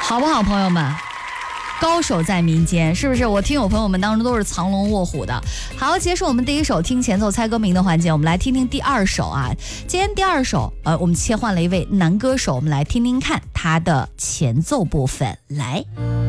好不好，朋友们？高手在民间，是不是？我听友朋友们当中都是藏龙卧虎的。好，结束我们第一首听前奏猜歌名的环节，我们来听听第二首啊。今天第二首，我们切换了一位男歌手，我们来听听看他的前奏部分。来。